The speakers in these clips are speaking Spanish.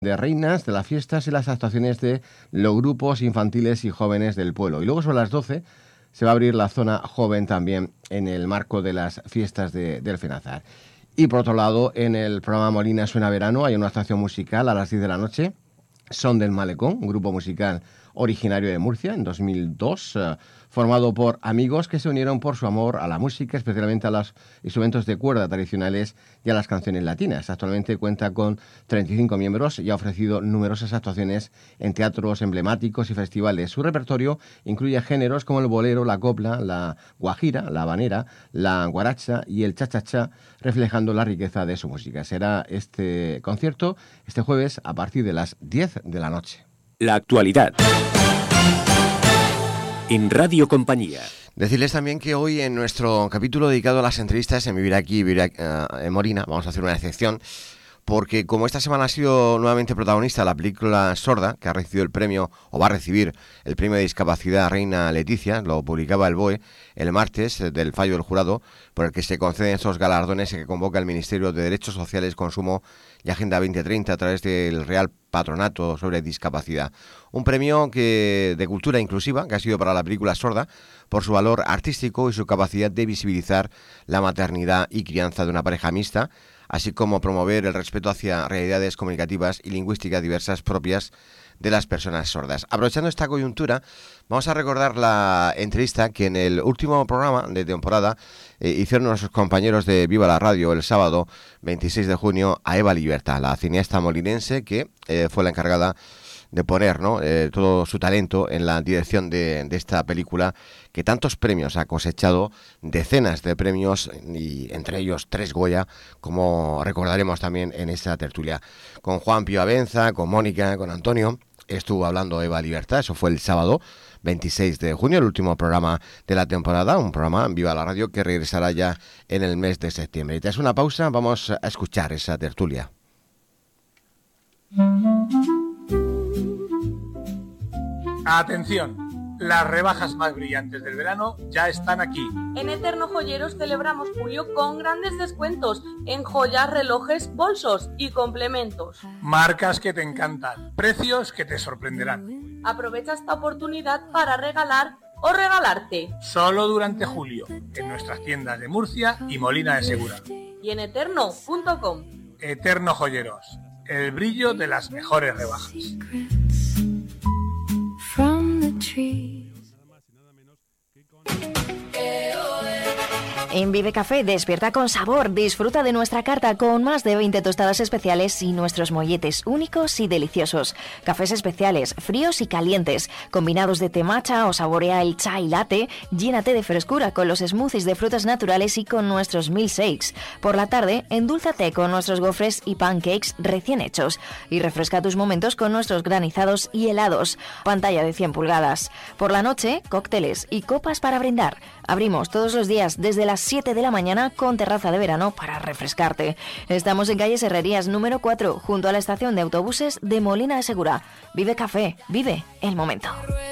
de reinas, de las fiestas y las actuaciones de los grupos infantiles y jóvenes del pueblo. Y luego sobre las 12 se va a abrir la zona joven también en el marco de las fiestas del Fenazar. Y por otro lado, en el programa Molina Suena Verano hay una actuación musical a las 10 de la noche. Son del Malecón, un grupo musical originario de Murcia, en 2002, formado por amigos que se unieron por su amor a la música, especialmente a los instrumentos de cuerda tradicionales y a las canciones latinas. Actualmente cuenta con 35 miembros y ha ofrecido numerosas actuaciones en teatros emblemáticos y festivales. Su repertorio incluye géneros como el bolero, la copla, la guajira, la habanera, la guaracha y el cha-cha-cha, reflejando la riqueza de su música. Será este concierto este jueves a partir de las 10 de la noche. La actualidad en Radio Compañía. Decirles también que hoy en nuestro capítulo dedicado a las entrevistas en Vivir Aquí, en Molina, vamos a hacer una excepción, porque como esta semana ha sido nuevamente protagonista la película Sorda, que ha recibido el premio, o va a recibir el premio de discapacidad Reina Leticia, lo publicaba el BOE el martes del fallo del jurado, por el que se conceden esos galardones que convoca el Ministerio de Derechos Sociales, Consumo y Agenda 2030 a través del Real Patronato sobre Discapacidad. Un premio de cultura inclusiva que ha sido para la película Sorda por su valor artístico y su capacidad de visibilizar la maternidad y crianza de una pareja mixta, así como promover el respeto hacia realidades comunicativas y lingüísticas diversas propias de las personas sordas. Aprovechando esta coyuntura, vamos a recordar la entrevista que en el último programa de temporada hicieron nuestros compañeros de Viva la Radio el sábado 26 de junio a Eva Libertad, la cineasta molinense que fue la encargada de poner todo su talento en la dirección de esta película que tantos premios ha cosechado, decenas de premios y entre ellos 3 Goya, como recordaremos también en esta tertulia. Con Juan Pío Abenza, con Mónica, con Antonio, estuvo hablando Eva Libertad, eso fue el sábado 26 de junio, el último programa de la temporada, un programa Viva la Radio que regresará ya en el mes de septiembre. Y tras una pausa vamos a escuchar esa tertulia. Atención, las rebajas más brillantes del verano ya están aquí. En Eterno Joyeros celebramos julio con grandes descuentos en joyas, relojes, bolsos y complementos. Marcas que te encantan, precios que te sorprenderán. Aprovecha esta oportunidad para regalar o regalarte. Solo durante julio, en nuestras tiendas de Murcia y Molina de Segura. Y en eterno.com. Eterno Joyeros, el brillo de las mejores rebajas. En Vive Café despierta con sabor, disfruta de nuestra carta con más de 20 tostadas especiales y nuestros molletes únicos y deliciosos. Cafés especiales, fríos y calientes, combinados de té matcha o saborea el chai latte, llénate de frescura con los smoothies de frutas naturales y con nuestros milkshakes. Por la tarde, endúlzate con nuestros gofres y pancakes recién hechos y refresca tus momentos con nuestros granizados y helados. Pantalla de 100 pulgadas. Por la noche, cócteles y copas para brindar. Abrimos todos los días desde las 7 de la mañana con terraza de verano para refrescarte. Estamos en calle Herrerías número 4, junto a la estación de autobuses de Molina de Segura. Vive Café, vive el momento.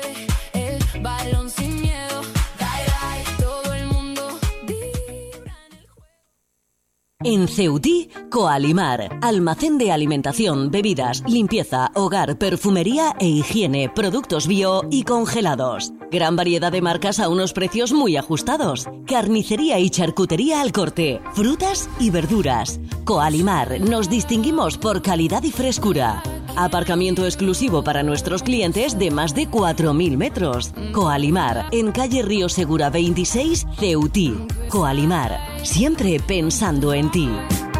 En Ceutí, Coalimar, almacén de alimentación, bebidas, limpieza, hogar, perfumería e higiene, productos bio y congelados. Gran variedad de marcas a unos precios muy ajustados. Carnicería y charcutería al corte, frutas y verduras. Coalimar, nos distinguimos por calidad y frescura. Aparcamiento exclusivo para nuestros clientes de más de 4.000 metros. Coalimar, en calle Río Segura 26, Ceutí. Coalimar, siempre pensando en ti.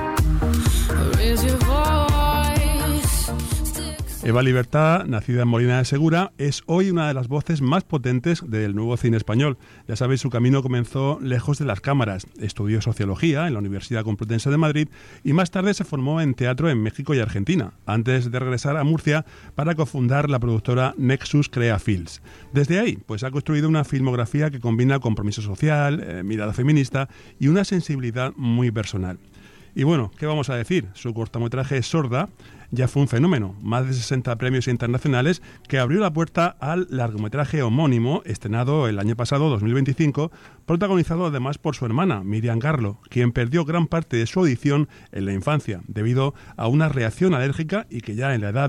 Eva Libertad, nacida en Molina de Segura, es hoy una de las voces más potentes del nuevo cine español. Ya sabéis, su camino comenzó lejos de las cámaras. Estudió Sociología en la Universidad Complutense de Madrid y más tarde se formó en teatro en México y Argentina, antes de regresar a Murcia para cofundar la productora Nexus Crea Films. Desde ahí, pues ha construido una filmografía que combina compromiso social, mirada feminista y una sensibilidad muy personal. Y bueno, ¿qué vamos a decir? Su cortometraje Sorda ya fue un fenómeno. Más de 60 premios internacionales que abrió la puerta al largometraje homónimo, estrenado el año pasado, 2025, protagonizado además por su hermana, Miriam Garlo, quien perdió gran parte de su audición en la infancia, debido a una reacción alérgica y que ya en la edad